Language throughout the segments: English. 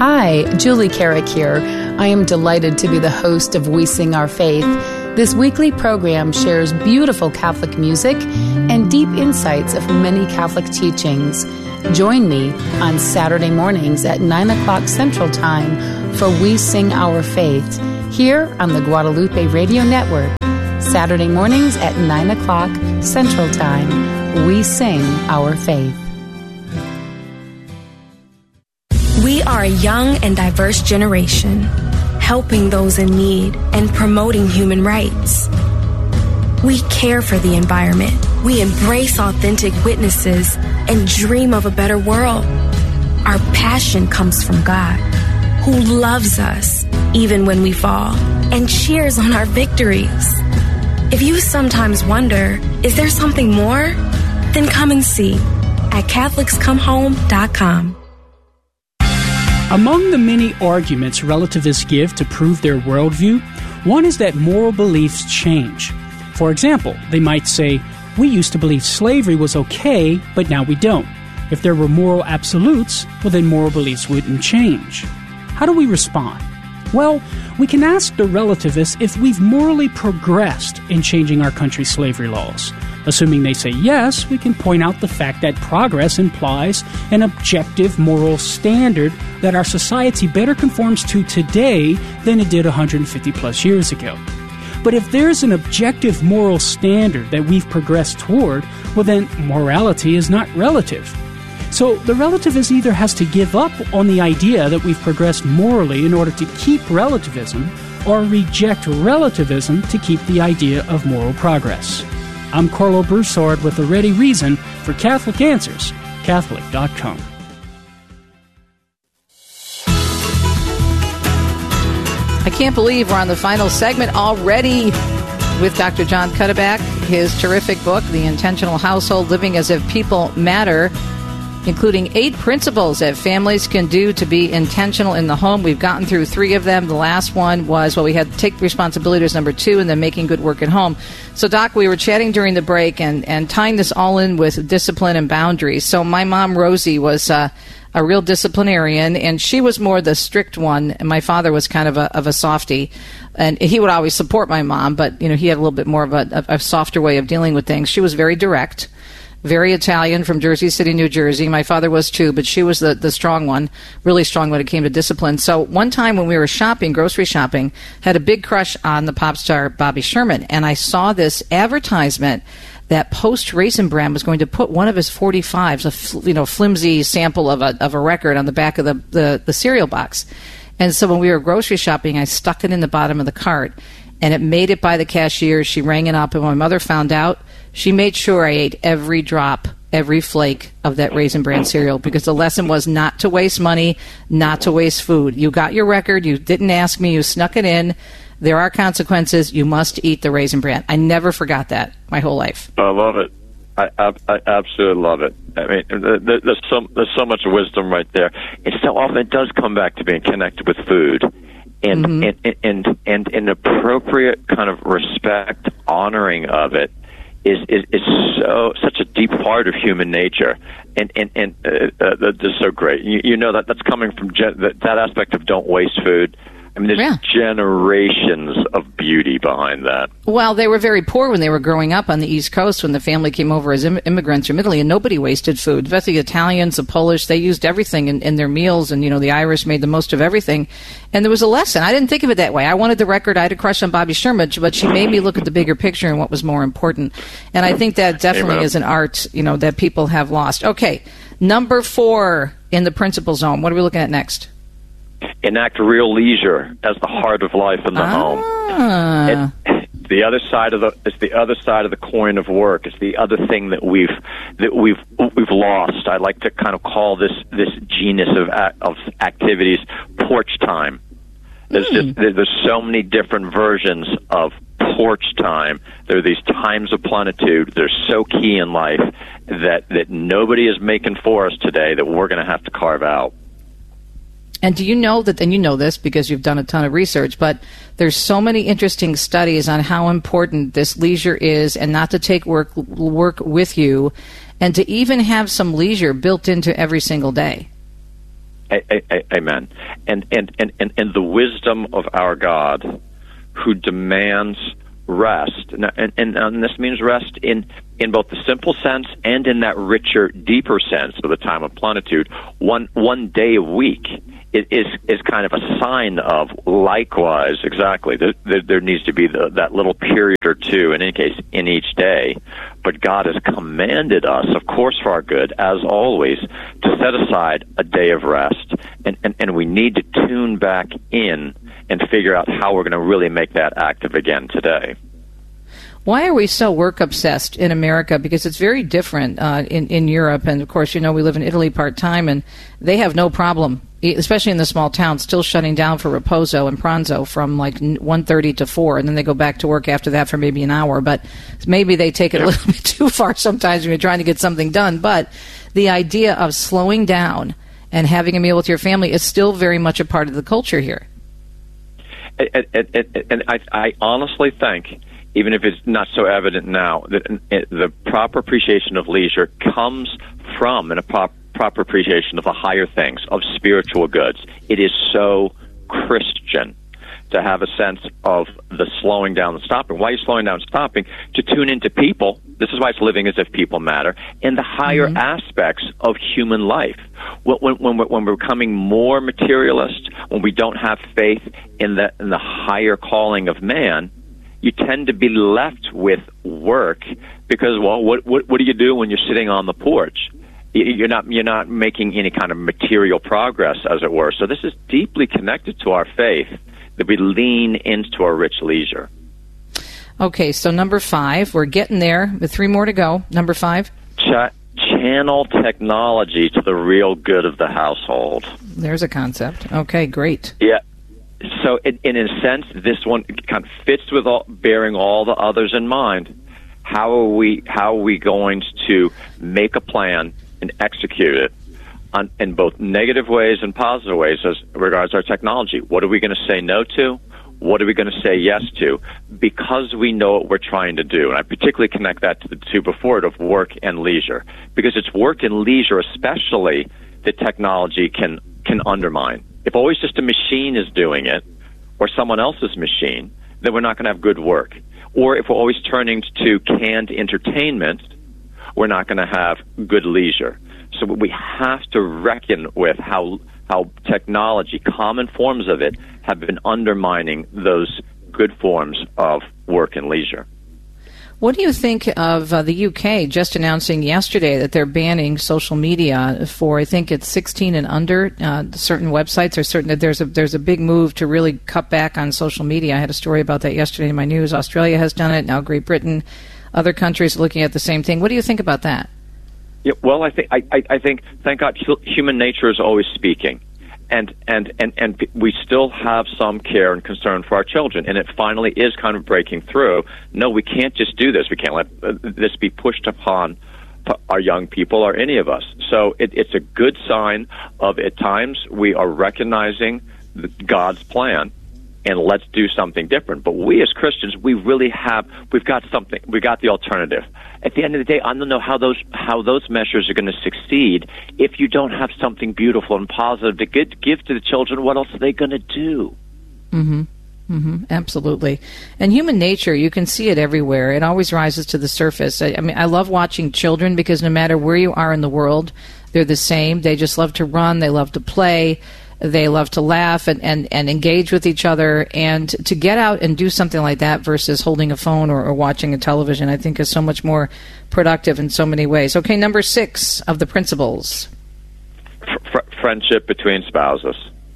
Hi, Julie Carrick here. I am delighted to be the host of We Sing Our Faith. This weekly program shares beautiful Catholic music and deep insights of many Catholic teachings. Join me on Saturday mornings at 9 o'clock Central Time for We Sing Our Faith here on the Guadalupe Radio Network. Saturday mornings at 9 o'clock Central Time. We Sing Our Faith. We are a young and diverse generation, helping those in need and promoting human rights. We care for the environment. We embrace authentic witnesses and dream of a better world. Our passion comes from God, who loves us even when we fall and cheers on our victories. If you sometimes wonder, is there something more? Then come and see at CatholicsComeHome.com. Among the many arguments relativists give to prove their worldview, one is that moral beliefs change. For example, they might say, we used to believe slavery was okay, but now we don't. If there were moral absolutes, well then moral beliefs wouldn't change. How do we respond? Well, we can ask the relativists if we've morally progressed in changing our country's slavery laws. Assuming they say yes, we can point out the fact that progress implies an objective moral standard that our society better conforms to today than it did 150 plus years ago. But if there's an objective moral standard that we've progressed toward, well then morality is not relative. So the relativist either has to give up on the idea that we've progressed morally in order to keep relativism, or reject relativism to keep the idea of moral progress. I'm Carlo Broussard with a ready reason for Catholic Answers, Catholic.com. I can't believe we're on the final segment already with Dr. John Cuddeback, his terrific book, The Intentional Household, Living as If People Matter, including 8 principles that families can do to be intentional in the home. We've gotten through 3 of them. The last one was, we had take responsibility as number 2, and then making good work at home. So, Doc, we were chatting during the break and tying this all in with discipline and boundaries. So my mom, Rosie, was a real disciplinarian, and she was more the strict one, and my father was kind of a softie. And he would always support my mom, but he had a little bit more of a softer way of dealing with things. She was very direct. Very Italian, from Jersey City, New Jersey. My father was too, but she was the strong one, really strong when it came to discipline. So one time when we were shopping, grocery shopping, had a big crush on the pop star Bobby Sherman, and I saw this advertisement that Post Raisin Bran was going to put one of his 45s, a flimsy sample of a record, on the back of the cereal box. And so when we were grocery shopping, I stuck it in the bottom of the cart, and it made it by the cashier. She rang it up, and when my mother found out, she made sure I ate every drop, every flake of that Raisin Bran cereal, because the lesson was not to waste money, not to waste food. You got your record. You didn't ask me. You snuck it in. There are consequences. You must eat the Raisin Bran. I never forgot that my whole life. I love it. I absolutely love it. I mean, there's so much wisdom right there. And so often it does come back to being connected with food. And an appropriate kind of respect, honoring of it is such a deep part of human nature, and that's just so great. You know that's coming from that aspect of don't waste food. I mean, there's generations of beauty behind that. Well, they were very poor when they were growing up on the East Coast when the family came over as immigrants from Italy, and nobody wasted food. But the Italians, the Polish, they used everything in their meals, and, the Irish made the most of everything. And there was a lesson. I didn't think of it that way. I wanted the record. I had a crush on Bobby Sherman, but she made me look at the bigger picture and what was more important. And I think that definitely is an art, that people have lost. Okay, number 4 in the principle zone. What are we looking at next? Enact real leisure as the heart of life in the home. It's the other side of the coin of work. It's the other thing that we've lost. I like to kind of call this genus of activities porch time. There's so many different versions of porch time. There are these times of plenitude. They're so key in life that nobody is making for us today, that we're going to have to carve out. And do you know that, and you know this because you've done a ton of research, but there's so many interesting studies on how important this leisure is, and not to take work with you, and to even have some leisure built into every single day. Amen. And the wisdom of our God, who demands rest, and this means rest in both the simple sense and in that richer, deeper sense of the time of plenitude. One day a week is kind of a sign of likewise. Exactly. There needs to be that little period or two, in any case, in each day. But God has commanded us, of course, for our good, as always, to set aside a day of rest, and we need to tune back in and figure out how we're going to really make that active again today. Why are we so work-obsessed in America? Because it's very different in Europe. And, of course, we live in Italy part-time, and they have no problem, especially in the small towns, still shutting down for riposo and pranzo from like 1:30 to 4, and then they go back to work after that for maybe an hour. But maybe they take it a little bit too far sometimes when you're trying to get something done. But the idea of slowing down and having a meal with your family is still very much a part of the culture here. And I honestly think, even if it's not so evident now, that the proper appreciation of leisure comes from a proper appreciation of the higher things, of spiritual goods. It is so Christian to have a sense of the slowing down and stopping. Why are you slowing down and stopping? To tune into people. This is why it's living as if people matter, and the higher aspects of human life. When we're becoming more materialist, when we don't have faith in the higher calling of man, you tend to be left with work because, well, what do you do when you're sitting on the porch? You're not making any kind of material progress, as it were. So this is deeply connected to our faith, that we lean into our rich leisure. Okay, so number 5, we're getting there with 3 more to go. Number 5, channel technology to the real good of the household. There's a concept. Okay, great. Yeah. So in a sense, this one kind of fits with bearing all the others in mind. How are we going to make a plan and execute it in both negative ways and positive ways as regards our technology? What are we going to say no to? What are we going to say yes to? Because we know what we're trying to do. And I particularly connect that to the two before it of work and leisure. Because it's work and leisure especially that technology can undermine. If always just a machine is doing it, or someone else's machine, then we're not going to have good work. Or if we're always turning to canned entertainment, we're not going to have good leisure. So we have to reckon with how technology, common forms of it, have been undermining those good forms of work and leisure. What do you think of the UK just announcing yesterday that they're banning social media for, I think it's 16 and under, certain websites or certain, there's a big move to really cut back on social media. I had a story about that yesterday in my news. Australia has done it, now Great Britain, other countries are looking at the same thing. What do you think about that? Yeah, well, I think, thank God, human nature is always speaking. And we still have some care and concern for our children, and it finally is kind of breaking through. No, we can't just do this. We can't let this be pushed upon our young people or any of us. So it's a good sign of, at times, we are recognizing God's plan, and let's do something different. But we as Christians, we've got something. We got the alternative. At the end of the day, I don't know how those measures are going to succeed if you don't have something beautiful and positive to give to the children. What else are they going to do? Mm-hmm. Mm-hmm. Absolutely. And human nature, you can see it everywhere. It always rises to the surface. I mean, I love watching children because no matter where you are in the world, they're the same. They just love to run. They love to play. They love to laugh and engage with each other. And to get out and do something like that versus holding a phone or watching a television, I think is so much more productive in so many ways. Okay, number 6 of the principles. Friendship between spouses.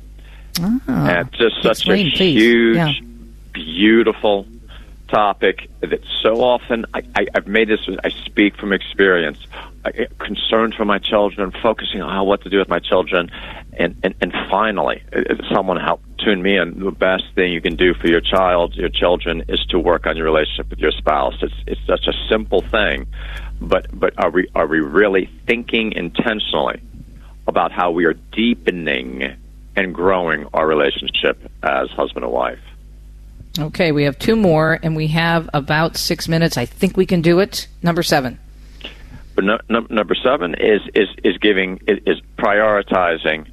And just such a huge, beautiful topic that so often I've made this, I speak from experience, concerned for my children, focusing on what to do with my children, and finally, someone helped tune me in. The best thing you can do for your children, is to work on your relationship with your spouse. It's such a simple thing, but are we really thinking intentionally about how we are deepening and growing our relationship as husband and wife? Okay, we have 2 more, and we have about 6 minutes. I think we can do it. Number 7. But number 7 is prioritizing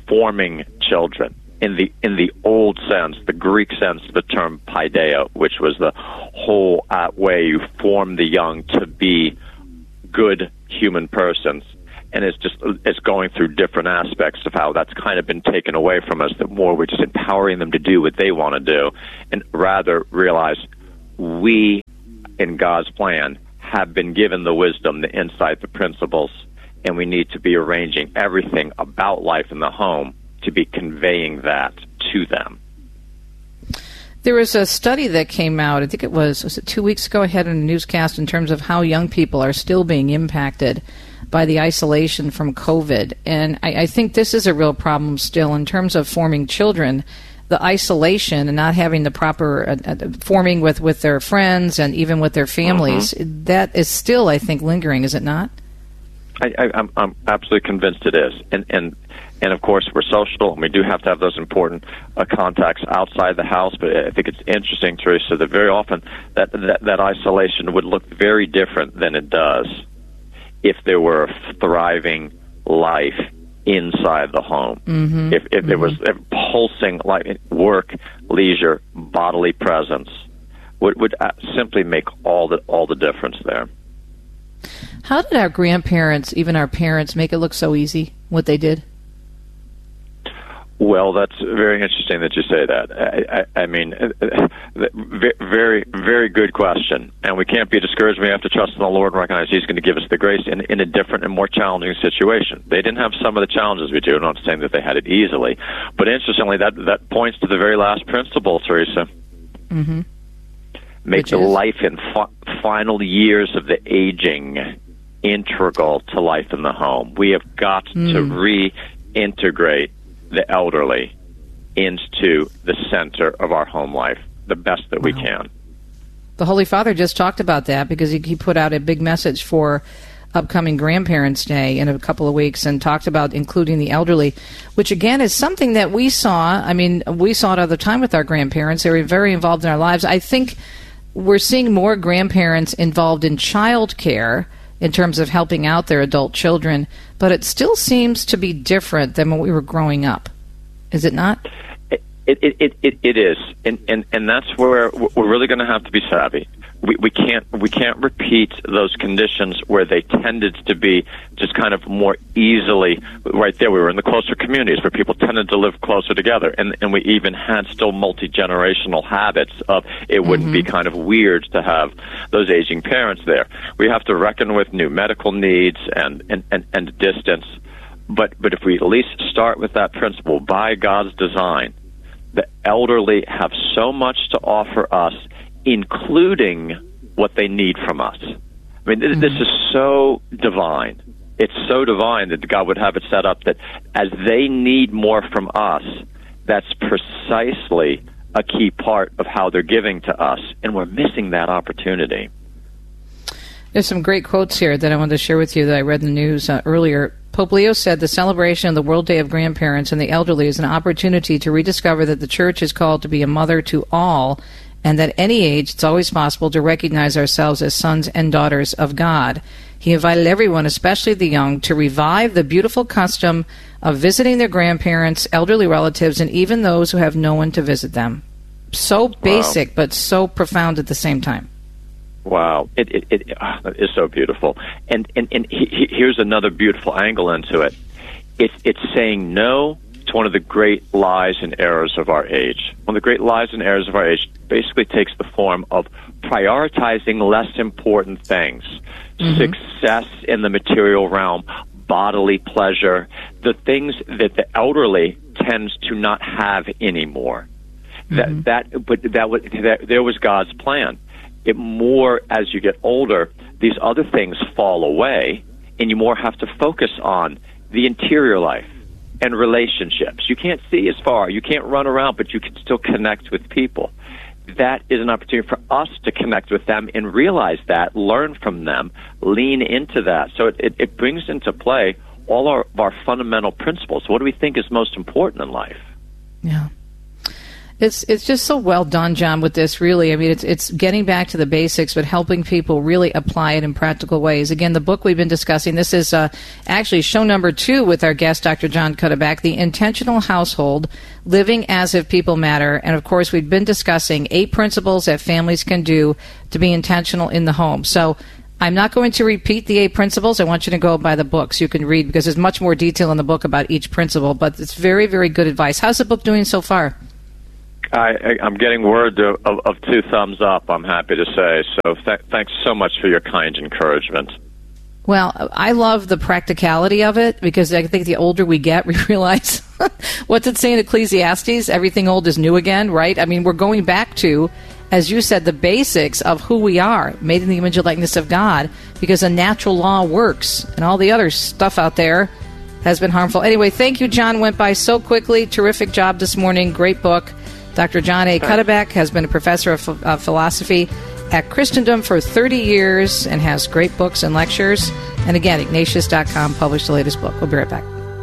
forming children in the old sense, the Greek sense of the term paideia, which was the whole way you form the young to be good human persons. And it's going through different aspects of how that's kind of been taken away from us, that more we're just empowering them to do what they want to do, and rather realize we, in God's plan, have been given the wisdom, the insight, the principles, and we need to be arranging everything about life in the home to be conveying that to them. There was a study that came out, I think it was it 2 weeks ago, I had a newscast in terms of how young people are still being impacted by the isolation from COVID. And I think this is a real problem still in terms of forming children. The isolation and not having the proper forming with their friends and even with their families, that is still, I think, lingering, is it not? I'm absolutely convinced it is. And of course, we're social, and we do have to have those important contacts outside the house. But I think it's interesting, Teresa, that very often that isolation would look very different than it does if there were a thriving life inside the home. If there was a pulsing life, work, leisure, bodily presence, would simply make all the difference there. How did our grandparents, even our parents, make it look so easy, what they did? Well, that's very interesting that you say that. I mean, very, very good question. And we can't be discouraged. We have to trust in the Lord and recognize He's going to give us the grace in a different and more challenging situation. They didn't have some of the challenges we do. I'm not saying that they had it easily. But interestingly, that points to the very last principle, Teresa. Make the life in final years of the aging integral to life in the home. We have got to reintegrate the elderly into the center of our home life the best that we can. The Holy Father just talked about that because he put out a big message for upcoming Grandparents' Day in a couple of weeks and talked about including the elderly, which again is something that we saw. I mean, we saw it all the time with our grandparents. They were very involved in our lives. I think we're seeing more grandparents involved in child care in terms of helping out their adult children, but it still seems to be different than when we were growing up. Is it not? It is, and that's where we're really going to have to be savvy. We can't repeat those conditions where they tended to be just kind of more easily right there. We were in the closer communities where people tended to live closer together, and we even had still multi-generational habits of it wouldn't be kind of weird to have those aging parents there. We have to reckon with new medical needs and distance, but if we at least start with that principle, by God's design, the elderly have so much to offer us, including what they need from us. I mean, this is so divine. It's so divine that God would have it set up that as they need more from us, that's precisely a key part of how they're giving to us, and we're missing that opportunity. There's some great quotes here that I wanted to share with you that I read in the news earlier. Pope Leo said the celebration of the World Day of Grandparents and the Elderly is an opportunity to rediscover that the Church is called to be a mother to all, and that at any age it's always possible to recognize ourselves as sons and daughters of God. He invited everyone, especially the young, to revive the beautiful custom of visiting their grandparents, elderly relatives, and even those who have no one to visit them. So basic, but so profound at the same time. Wow, it is so beautiful, and here's another beautiful angle into it. It's saying no to one of the great lies and errors of our age. One of the great lies and errors of our age basically takes the form of prioritizing less important things, success in the material realm, bodily pleasure, the things that the elderly tends to not have anymore. There was God's plan. It more, as you get older, these other things fall away, and you more have to focus on the interior life and relationships. You can't see as far. You can't run around, but you can still connect with people. That is an opportunity for us to connect with them and realize that, learn from them, lean into that. So it brings into play all of our fundamental principles. What do we think is most important in life? Yeah. It's just so well done, John, with this, really. I mean, it's getting back to the basics, but helping people really apply it in practical ways. Again, the book we've been discussing, this is actually show number 2 with our guest, Dr. John Cuddeback, The Intentional Household, Living as If People Matter. And, of course, we've been discussing 8 principles that families can do to be intentional in the home. So I'm not going to repeat the 8 principles. I want you to go by the book so you can read, because there's much more detail in the book about each principle. But it's very, very good advice. How's the book doing so far? I'm getting word of 2 thumbs up, I'm happy to say. So thanks so much for your kind encouragement. Well, I love the practicality of it, because I think the older we get, we realize, what's it say in Ecclesiastes? Everything old is new again, right? I mean, we're going back to, as you said, the basics of who we are, made in the image and likeness of God, because a natural law works, and all the other stuff out there has been harmful. Anyway, thank you, John. Went by so quickly. Terrific job this morning. Great book. Dr. John A. Cuddeback has been a professor of philosophy at Christendom for 30 years and has great books and lectures. And again, Ignatius.com published the latest book. We'll be right back.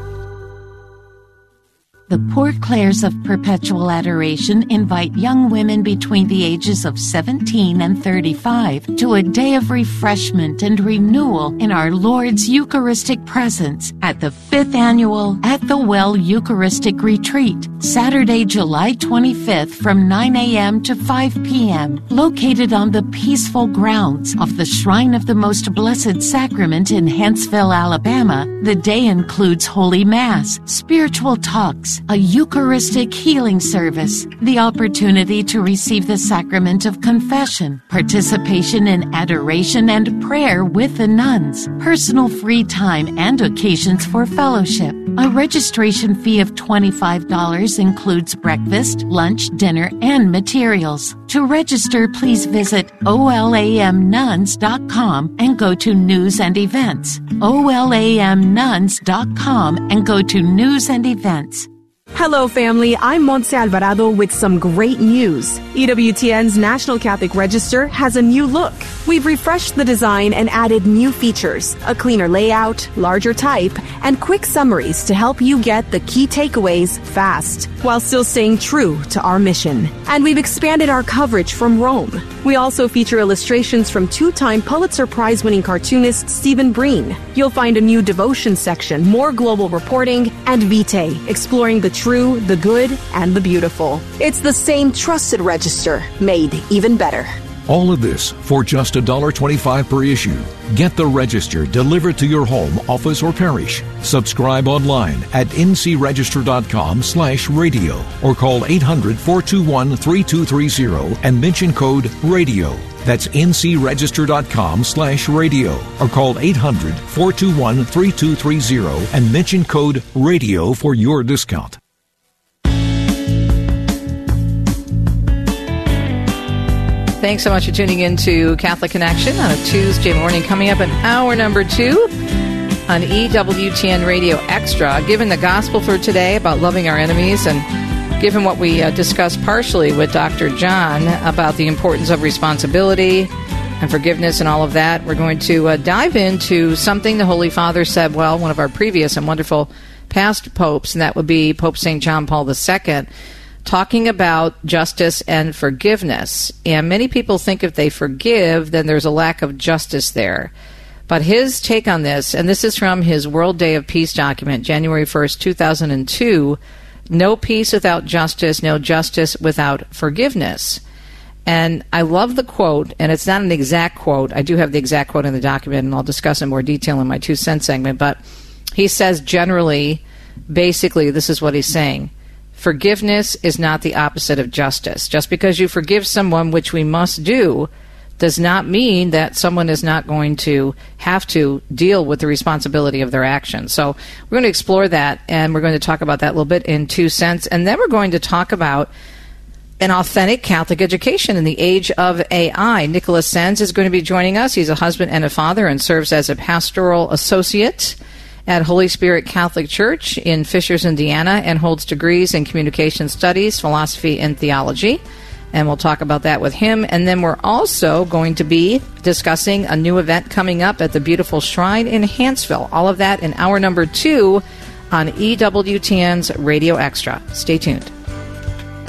The Poor Clares of Perpetual Adoration invite young women between the ages of 17 and 35 to a day of refreshment and renewal in our Lord's Eucharistic presence at the 5th Annual At the Well Eucharistic Retreat, Saturday, July 25th from 9 a.m. to 5 p.m., located on the peaceful grounds of the Shrine of the Most Blessed Sacrament in Huntsville, Alabama. The day includes Holy Mass, spiritual talks, a Eucharistic healing service, the opportunity to receive the sacrament of confession, participation in adoration and prayer with the nuns, personal free time, and occasions for fellowship. A registration fee of $25 includes breakfast, lunch, dinner, and materials. To register, please visit olamnuns.com and go to News and Events. olamnuns.com and go to News and Events. Hello, family. I'm Montse Alvarado with some great news. EWTN's National Catholic Register has a new look. We've refreshed the design and added new features, a cleaner layout, larger type, and quick summaries to help you get the key takeaways fast, while still staying true to our mission. And we've expanded our coverage from Rome. We also feature illustrations from 2-time Pulitzer Prize-winning cartoonist Stephen Breen. You'll find a new devotion section, more global reporting, and Vitae, exploring the true, the good, and the beautiful. It's the same trusted register, made even better. All of this for just $1.25 per issue. Get the Register delivered to your home, office, or parish. Subscribe online at ncregister.com/radio or call 800-421-3230 and mention code RADIO. That's ncregister.com/radio or call 800-421-3230 and mention code RADIO for your discount. Thanks so much for tuning in to Catholic Connection on a Tuesday morning. Coming up in hour number 2 on EWTN Radio Extra, given the gospel for today about loving our enemies, and given what we discussed partially with Dr. John about the importance of responsibility and forgiveness and all of that, we're going to dive into something the Holy Father said, well, one of our previous and wonderful past popes, and that would be Pope St. John Paul II, talking about justice and forgiveness. And many people think if they forgive, then there's a lack of justice there. But his take on this, and this is from his World Day of Peace document, January 1st, 2002, no peace without justice, no justice without forgiveness. And I love the quote, and it's not an exact quote. I do have the exact quote in the document, and I'll discuss in more detail in my 2 cent segment. But he says generally, basically, this is what he's saying. Forgiveness is not the opposite of justice. Just because you forgive someone, which we must do, does not mean that someone is not going to have to deal with the responsibility of their actions. So we're going to explore that, and we're going to talk about that a little bit in 2 cents. And then we're going to talk about an authentic Catholic education in the age of AI. Nicholas Sens is going to be joining us. He's a husband and a father and serves as a pastoral associate at Holy Spirit Catholic Church in Fishers, Indiana, and holds degrees in communication studies, philosophy, and theology. And we'll talk about that with him. And then we're also going to be discussing a new event coming up at the beautiful Shrine in Huntsville. All of that in hour number 2 on EWTN's Radio Extra. Stay tuned.